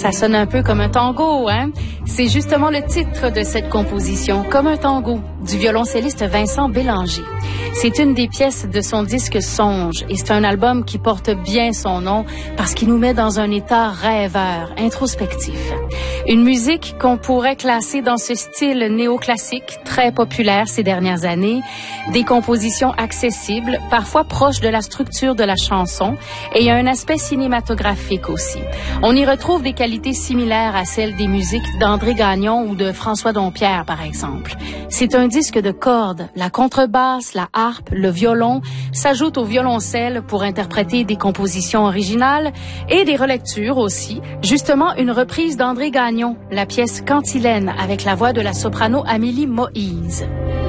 Ça sonne un peu comme un tango, hein? C'est justement le titre de cette composition, Comme un tango, du violoncelliste Vincent Bélanger. C'est une des pièces de son disque Songe et c'est un album qui porte bien son nom parce qu'il nous met dans un état rêveur, introspectif. Une musique qu'on pourrait classer dans ce style néoclassique, très populaire ces dernières années, des compositions accessibles, parfois proches de la structure de la chanson, et il y a un aspect cinématographique aussi. On y retrouve des qualités similaires à celles des musiques d'André Gagnon ou de François Dompierre, par exemple. C'est un disque de cordes. La contrebasse, la harpe, le violon s'ajoutent au violoncelle pour interpréter des compositions originales et des relectures aussi. Justement, une reprise d'André Gagnon, la pièce Cantilène, avec la voix de la soprano Amélie Moïse.